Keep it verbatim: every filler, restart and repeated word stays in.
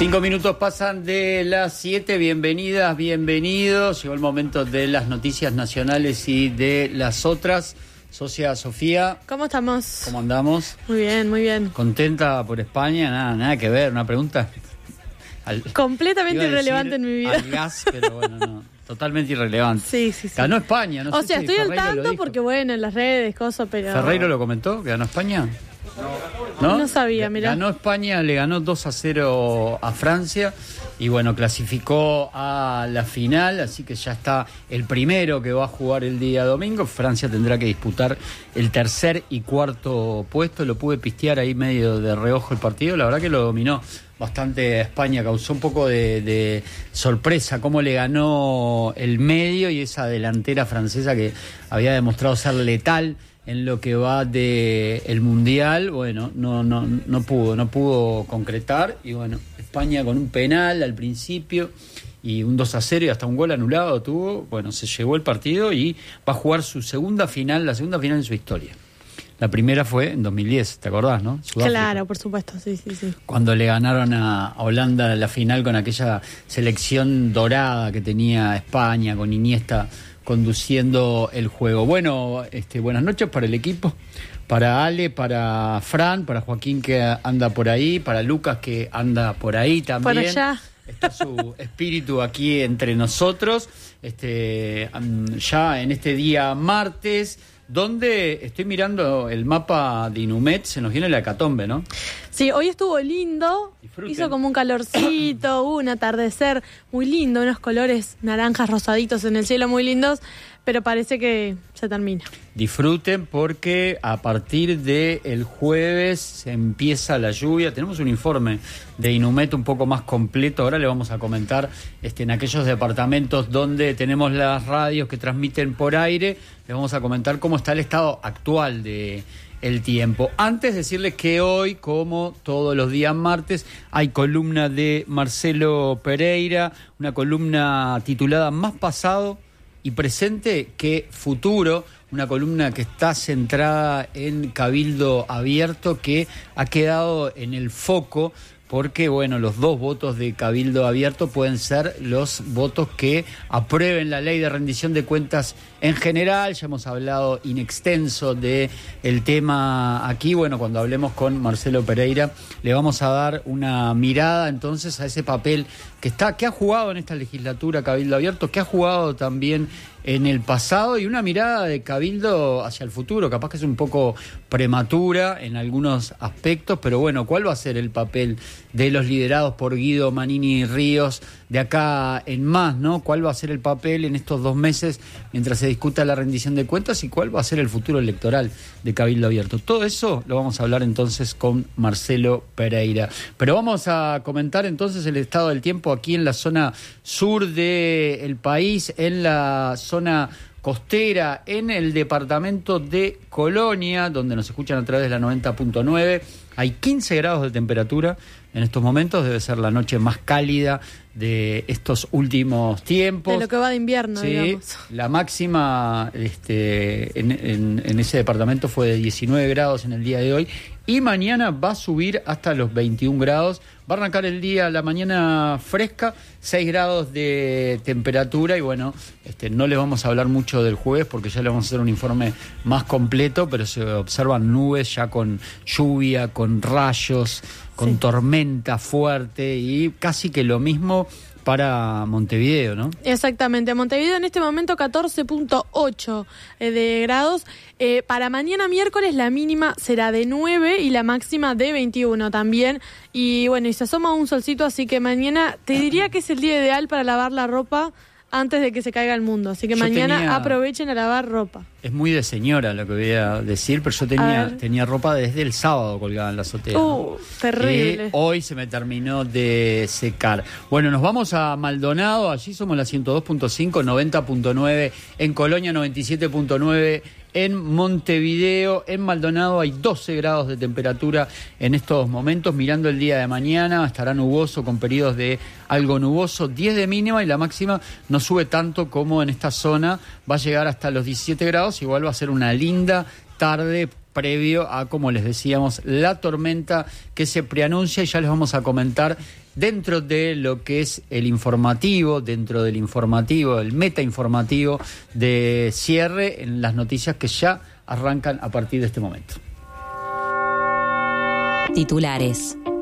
Cinco minutos pasan de las siete, bienvenidas, bienvenidos. Llegó el momento de las noticias nacionales y de las otras. Socia Sofía. ¿Cómo estamos? ¿Cómo andamos? Muy bien, muy bien. ¿Contenta por España? Nada, nada que ver, una pregunta. Al, Completamente irrelevante en mi vida. Al gas, pero bueno, no. Totalmente irrelevante. Sí, sí, sí. Ganó España, no o sé sea, si estoy Ferreiro al tanto porque, bueno, en las redes, cosas, pero... ¿Ferreiro lo comentó? ¿Que ganó España? ¿No? No sabía, mirá. Ganó España, le ganó dos a cero a Francia y bueno, clasificó a la final, así que ya está el primero que va a jugar el día domingo. Francia tendrá que disputar el tercer y cuarto puesto. Lo pude pistear ahí medio de reojo el partido, la verdad que lo dominó bastante España, causó un poco de, de sorpresa cómo le ganó el medio y esa delantera francesa que había demostrado ser letal en lo que va de el Mundial. Bueno, no, no, no pudo, no pudo concretar y bueno, España con un penal al principio y un dos a cero y hasta un gol anulado tuvo, bueno, se llevó el partido y va a jugar su segunda final, la segunda final en su historia. La primera fue en dos mil diez, ¿te acordás, no? Sudáfrica. Claro, por supuesto, sí, sí, sí. Cuando le ganaron a, a Holanda la final con aquella selección dorada que tenía España, con Iniesta conduciendo el juego. Bueno, este, buenas noches para el equipo, para Ale, para Fran, para Joaquín que anda por ahí, para Lucas que anda por ahí también. Por allá. Está su espíritu aquí entre nosotros, este, ya en este día martes, donde estoy mirando el mapa de Inumet, se nos viene la hecatombe, ¿no? Sí, hoy estuvo lindo, Disfruten. Hizo como un calorcito, un atardecer muy lindo, unos colores naranjas rosaditos en el cielo muy lindos, pero parece que se termina. Disfruten porque a partir del jueves se empieza la lluvia. Tenemos un informe de Inumet un poco más completo. Ahora le vamos a comentar este, en aquellos departamentos donde tenemos las radios que transmiten por aire. Les vamos a comentar cómo está el estado actual de el tiempo. Antes decirles que hoy, como todos los días martes, hay columna de Marcelo Pereira, una columna titulada Más pasado y presente que futuro, una columna que está centrada en Cabildo Abierto, que ha quedado en el foco porque, bueno, los dos votos de Cabildo Abierto pueden ser los votos que aprueben la ley de rendición de cuentas en general. Ya hemos hablado in extenso de el tema aquí. Bueno, cuando hablemos con Marcelo Pereira, le vamos a dar una mirada entonces a ese papel que está, que ha jugado en esta legislatura Cabildo Abierto, que ha jugado también en el pasado y una mirada de Cabildo hacia el futuro, capaz que es un poco prematura en algunos aspectos, pero bueno, ¿cuál va a ser el papel de los liderados por Guido Manini Ríos de acá en más, ¿no? ¿Cuál va a ser el papel en estos dos meses mientras se discuta la rendición de cuentas y cuál va a ser el futuro electoral de Cabildo Abierto? Todo eso lo vamos a hablar entonces con Marcelo Pereira. Pero vamos a comentar entonces el estado del tiempo aquí en la zona sur del país, en la zona costera, en el departamento de Colonia, donde nos escuchan a través de la noventa punto nueve. Hay quince grados de temperatura en estos momentos, debe ser la noche más cálida de estos últimos tiempos. De lo que va de invierno, sí, digamos. La máxima este, en, en, en ese departamento fue de diecinueve grados en el día de hoy y mañana va a subir hasta los veintiún grados. Va a arrancar el día, la mañana fresca, seis grados de temperatura y bueno, este, no les vamos a hablar mucho del jueves porque ya les vamos a hacer un informe más completo, pero se observan nubes ya con lluvia, con rayos, con sí. tormenta fuerte y casi que lo mismo para Montevideo, ¿no? Exactamente, Montevideo en este momento catorce punto ocho eh, de grados. Eh, para mañana miércoles la mínima será de nueve y la máxima de veintiuno también. Y bueno, y se asoma un solcito, así que mañana te diría que es el día ideal para lavar la ropa antes de que se caiga el mundo. Así que yo mañana tenía... aprovechen a lavar ropa. Es muy de señora lo que voy a decir, pero yo tenía, tenía ropa desde el sábado colgada en la azotea. Uh, ¿no? Terrible. Y hoy se me terminó de secar. Bueno, nos vamos a Maldonado, allí somos la ciento dos punto cinco, noventa punto nueve, en Colonia noventa y siete punto nueve, en Montevideo, en Maldonado hay doce grados de temperatura en estos momentos. Mirando el día de mañana, estará nuboso con periodos de algo nuboso, diez de mínima y la máxima no sube tanto como en esta zona, va a llegar hasta los diecisiete grados, igual va a ser una linda tarde previo a, como les decíamos, la tormenta que se preanuncia y ya les vamos a comentar dentro de lo que es el informativo, dentro del informativo, el meta informativo de cierre en las noticias que ya arrancan a partir de este momento. Titulares.